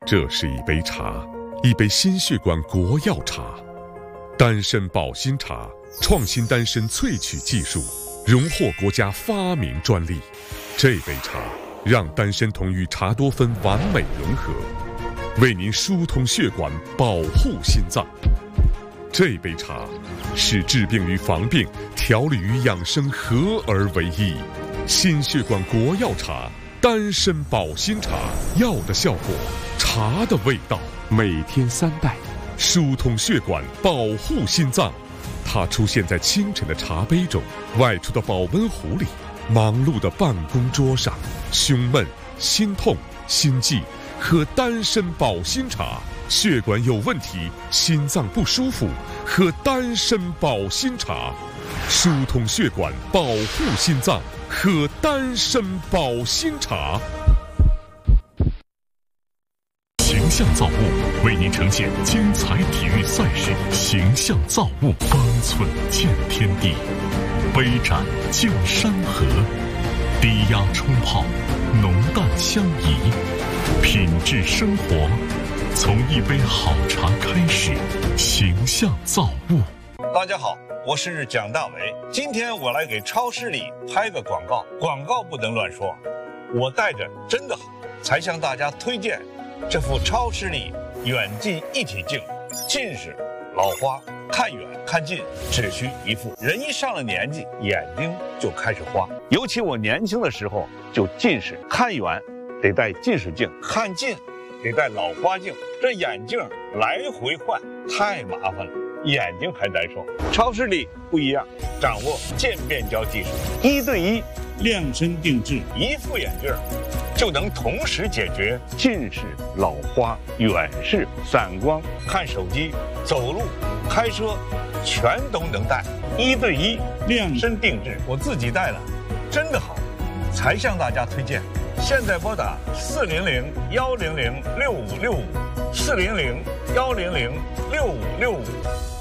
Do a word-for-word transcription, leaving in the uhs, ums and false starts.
这是一杯茶，一杯心血管国药茶，丹参保心茶，创新丹参萃取技术，荣获国家发明专利。这杯茶让丹参酮与茶多酚完美融合，为您疏通血管，保护心脏。这杯茶是治病与防病、调理与养生合而为一。心血管国药茶，丹参保心茶，药的效果，茶的味道。每天三袋，疏通血管，保护心脏。它出现在清晨的茶杯中，外出的保温壶里，忙碌的办公桌上。胸闷、心痛、心悸，喝丹参保心茶。血管有问题，心脏不舒服，喝丹参保心茶。疏通血管，保护心脏，喝丹参保心茶。 形象造物为您呈现精彩体育赛事，形象造物，方寸见天地，杯盏见山河，低压冲泡，浓淡相宜，品质生活，从一杯好茶开始。形象造物。 大家好，我是蒋大为，今天我来给超市里拍个广告，广告不能乱说，我带着真的好，才向大家推荐这副超视力远近一体镜。近视、老花，看远看近只需一副。人一上了年纪，眼睛就开始花，尤其我年轻的时候就近视，看远得戴近视镜，看近得戴老花镜，这眼镜来回换太麻烦了，眼睛还难受。超视力不一样，掌握渐变焦技术，一对一量身定制，一副眼镜就能同时解决近视、老花、远视、散光，看手机、走路、开车，全都能戴，一对一量身定制。我自己戴了，真的好，才向大家推荐。现在拨打四零零幺零零六五六五，四零零幺零零六五六五。